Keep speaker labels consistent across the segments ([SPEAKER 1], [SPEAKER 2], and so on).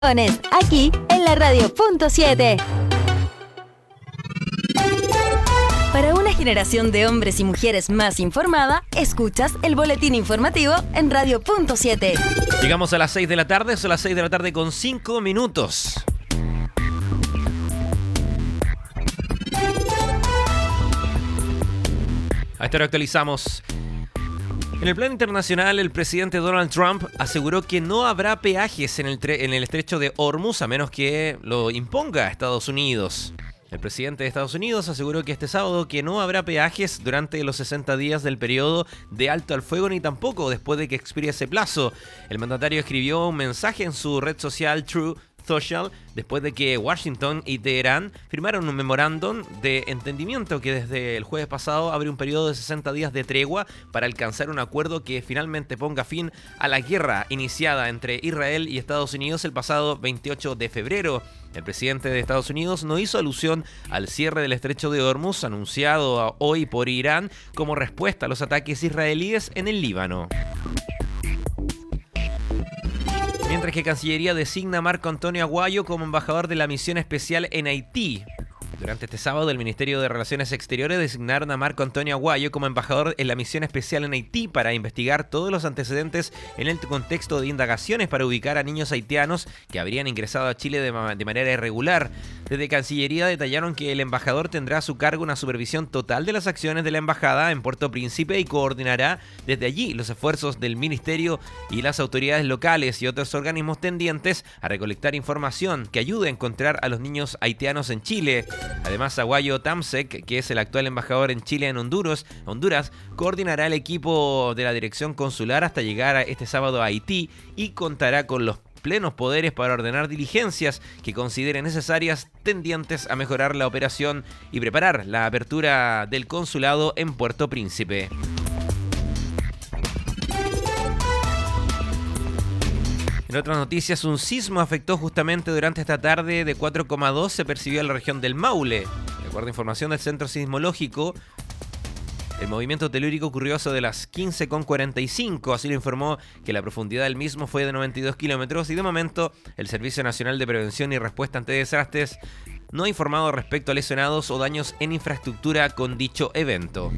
[SPEAKER 1] Aquí en la radio Punto 7. Para una generación de hombres y mujeres más informada, escuchas el boletín informativo en Radio Punto 7.
[SPEAKER 2] Llegamos a las 6 de la tarde, son las 6 de la tarde con 5 minutos. A esta hora actualizamos. En el plano internacional, el presidente Donald Trump aseguró que no habrá peajes en el estrecho de Hormuz a menos que lo imponga Estados Unidos. El presidente de Estados Unidos aseguró que este sábado que no habrá peajes durante los 60 días del periodo de alto al fuego ni tampoco después de que expire ese plazo. El mandatario escribió un mensaje en su red social Truth Social después de que Washington y Teherán firmaron un memorándum de entendimiento que desde el jueves pasado abre un periodo de 60 días de tregua para alcanzar un acuerdo que finalmente ponga fin a la guerra iniciada entre Israel y Estados Unidos el pasado 28 de febrero. El presidente de Estados Unidos no hizo alusión al cierre del estrecho de Hormuz anunciado hoy por Irán como respuesta a los ataques israelíes en el Líbano. Mientras que Cancillería designa a Marco Antonio Aguayo como embajador de la misión especial en Haití. Durante este sábado, el Ministerio de Relaciones Exteriores designaron a Marco Antonio Aguayo como embajador en la misión especial en Haití para investigar todos los antecedentes en el contexto de indagaciones para ubicar a niños haitianos que habrían ingresado a Chile de manera irregular. Desde Cancillería detallaron que el embajador tendrá a su cargo una supervisión total de las acciones de la embajada en Puerto Príncipe y coordinará desde allí los esfuerzos del Ministerio y las autoridades locales y otros organismos tendientes a recolectar información que ayude a encontrar a los niños haitianos en Chile. Además, Aguayo Tamsek, que es el actual embajador en Chile en Honduras, coordinará el equipo de la dirección consular hasta llegar este sábado a Haití y contará con los plenos poderes para ordenar diligencias que considere necesarias tendientes a mejorar la operación y preparar la apertura del consulado en Puerto Príncipe. En otras noticias, un sismo afectó justamente durante esta tarde de 4,2 se percibió en la región del Maule. De acuerdo a información del Centro Sismológico, el movimiento telúrico ocurrió a eso de las 15,45, así lo informó que la profundidad del mismo fue de 92 kilómetros y de momento el Servicio Nacional de Prevención y Respuesta ante Desastres no ha informado respecto a lesionados o daños en infraestructura con dicho evento.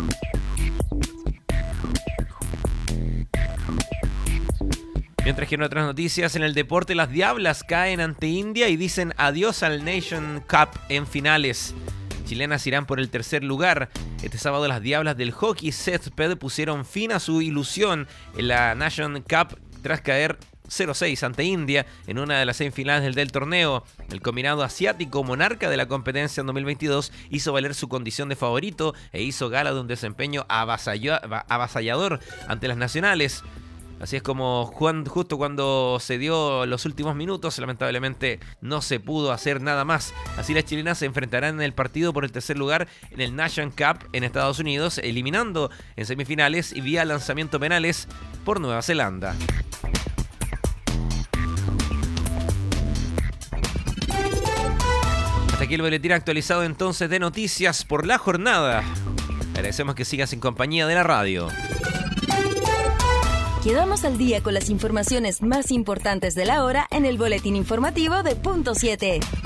[SPEAKER 2] Mientras que en otras noticias, en el deporte, las Diablas caen ante India y dicen adiós al Nation Cup en finales. Chilenas irán por el tercer lugar. Este sábado las Diablas del hockey césped pusieron fin a su ilusión en la Nation Cup tras caer 0-6 ante India en una de las semifinales del torneo. El combinado asiático, monarca de la competencia en 2022, hizo valer su condición de favorito e hizo gala de un desempeño avasallador ante las nacionales. Así es como justo cuando se dio los últimos minutos, lamentablemente no se pudo hacer nada más. Así las chilenas se enfrentarán en el partido por el tercer lugar en el Nation Cup en Estados Unidos, eliminando en semifinales y vía lanzamiento penales por Nueva Zelanda. Hasta aquí el boletín actualizado entonces de noticias por la jornada. Agradecemos que sigas en compañía de la radio.
[SPEAKER 1] Quedamos al día con las informaciones más importantes de la hora en el boletín informativo de Punto 7.